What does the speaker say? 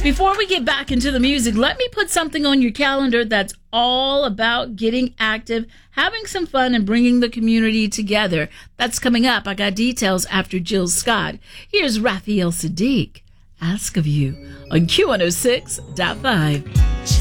Before we get back into the music, let me put something on your calendar that's all about getting active, having some fun, and bringing the community together. That's coming up. I got details after Jill Scott. Here's Raphael Sadiq, Ask of You, on Q106.5.